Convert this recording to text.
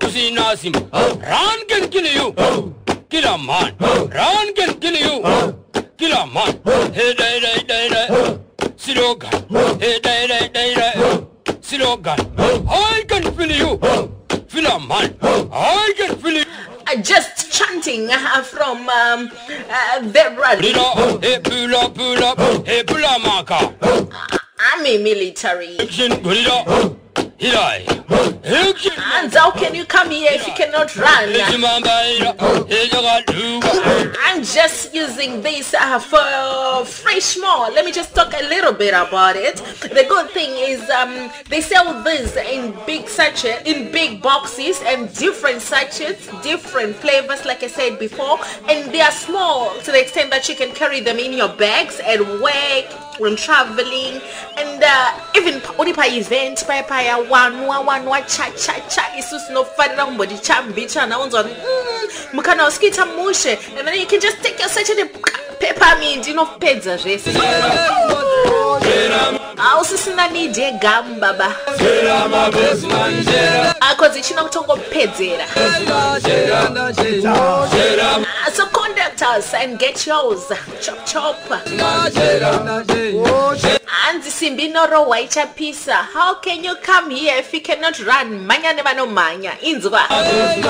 Sinasim, run can kill you. Kill a man, run can kill you. Kill a man, hey, day, Silogan, hey, day, Silogan. I can feel you. Feel a man, I can feel you. Just chanting from the radio. Hey, pull up, hey, pull up, Maka. Army military. And how can you come here if you cannot run? I'm just using this for fresh more. Let me just talk a little bit about it. The good thing is they sell this in big sachets, in big boxes, and different sachets, different flavors like I said before, and they are small to the extent that you can carry them in your bags at work, when traveling, and even ulipa event paya wanwa cha isusu no fadira umbodi chambicha na unzo mukana uskita mushe, and then you can just take your sachet of peppermint, you know, pedza resi. Ausisina nije gambaba because it's not to pedzera. So contact us and get yours. Chop. And Simbinoro Waicha Pisa. How can you come here if you cannot run? Manya never no manya. Inzwa.